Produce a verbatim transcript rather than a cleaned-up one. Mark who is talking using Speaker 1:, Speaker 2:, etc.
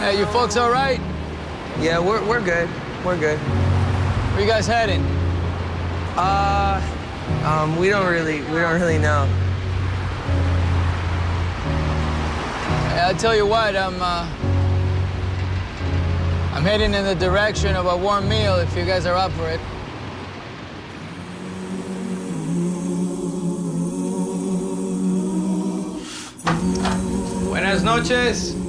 Speaker 1: Hey, you folks all right?
Speaker 2: Yeah, we're, we're good. We're good.
Speaker 1: Where you guys heading?
Speaker 2: Uh, um, we don't really, we don't really know.
Speaker 1: Hey, I'll tell you what, I'm, uh, I'm heading in the direction of a warm meal if you guys are up for it. Buenas noches.